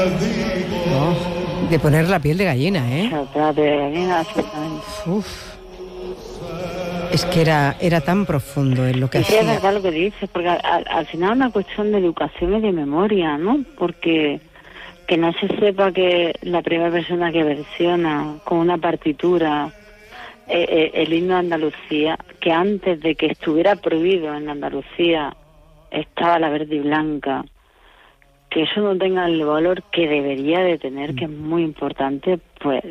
Oh, de poner la piel de gallina, ¿eh? La piel de gallina, absolutamente. Uf. Es que era tan profundo en lo que hacía. Sí, es verdad lo que dices, porque al final es una cuestión de educación y de memoria, ¿no? Porque que no se sepa que la primera persona que versiona con una partitura el himno de Andalucía, que antes de que estuviera prohibido en Andalucía estaba la verde y blanca, que eso no tenga el valor que debería de tener, que es muy importante, pues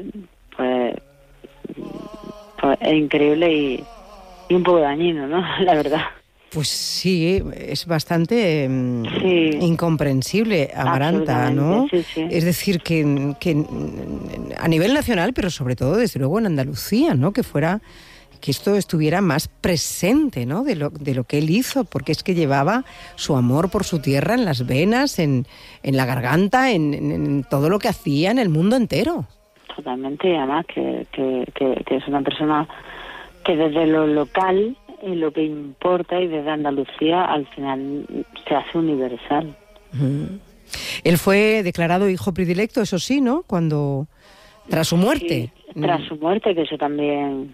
es increíble y un poco dañino, ¿no? La verdad. Pues sí, es bastante incomprensible, Amaranta, ¿no? Sí, sí. Es decir, que a nivel nacional, pero sobre todo, desde luego, en Andalucía, ¿no? Que esto estuviera más presente, ¿no? De lo que él hizo, porque es que llevaba su amor por su tierra en las venas, en la garganta, en todo lo que hacía en el mundo entero. Totalmente, y además que es una persona que desde lo local, lo que importa, y desde Andalucía al final se hace universal. Él fue declarado hijo predilecto, eso sí, ¿no? Tras su muerte. Sí, tras su muerte, que eso también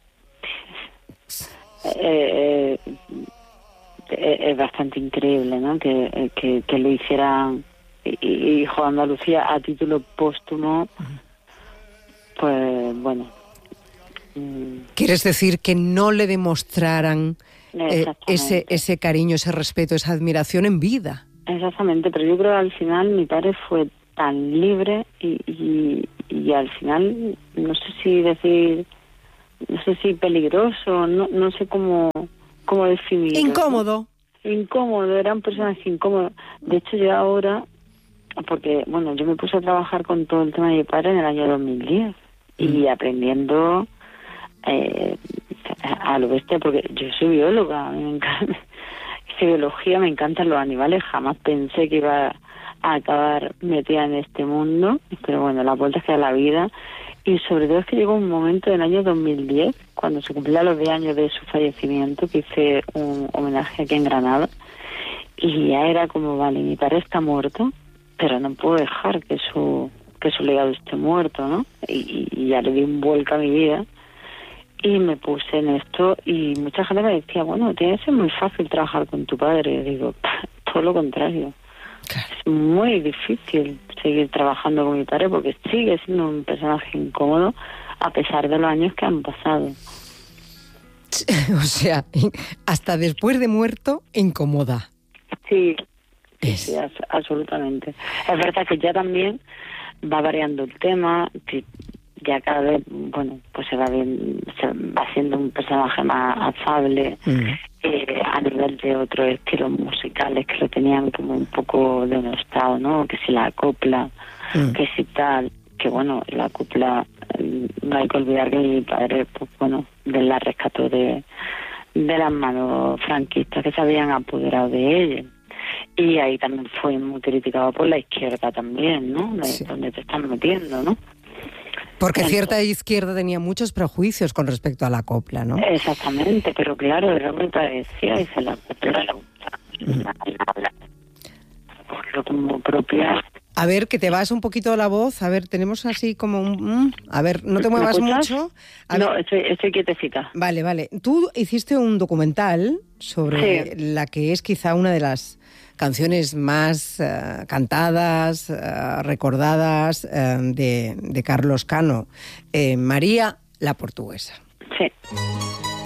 es bastante increíble, ¿no? Que lo hicieran hijo de Andalucía a título póstumo, pues bueno. ¿Quieres decir que no le demostraran ese cariño, ese respeto, esa admiración en vida? Exactamente, pero yo creo que al final mi padre fue tan libre y al final no sé si peligroso, no sé cómo definirlo. Incómodo, eran personas incómodas. De hecho, yo ahora, porque bueno, yo me puse a trabajar con todo el tema de mi padre en el año 2010 y aprendiendo a lo bestia, porque yo soy bióloga, a mí me encanta biología, me encantan los animales, jamás pensé que iba a acabar metida en este mundo, pero bueno, las vueltas que da la vida. Y sobre todo es que llegó un momento en el año 2010, cuando se cumplían los 10 años de su fallecimiento, que hice un homenaje aquí en Granada, y ya era como, vale, mi padre está muerto, pero no puedo dejar que su legado esté muerto, ¿no? Y ya le di un vuelco a mi vida, y me puse en esto, y mucha gente me decía, bueno, tiene que ser muy fácil trabajar con tu padre. Y digo, todo lo contrario. Claro. Es muy difícil seguir trabajando con mi padre porque sigue siendo un personaje incómodo a pesar de los años que han pasado. O sea, hasta después de muerto, incomoda. Sí, absolutamente. Es verdad que ya también va variando el tema, que ya cada vez, bueno, pues se va haciendo un personaje más afable, a nivel de otros estilos musicales que lo tenían como un poco denostado, ¿no? Que si la copla, que si tal, que bueno, la copla, no hay que olvidar que mi padre, pues bueno, la rescató de las manos franquistas que se habían apoderado de ella. Y ahí también fue muy criticado por la izquierda también, ¿no? Sí. Donde te están metiendo, ¿no? Porque cierta izquierda tenía muchos prejuicios con respecto a la copla, ¿no? Exactamente, pero claro, era muy parecida y se la copla como propia. A ver, que te vas un poquito la voz. A ver, tenemos así como un... A ver, no te muevas mucho. No, estoy quietecita. Vale. Tú hiciste un documental sobre la que es quizá una de las canciones más cantadas, recordadas de Carlos Cano, María la Portuguesa. Sí.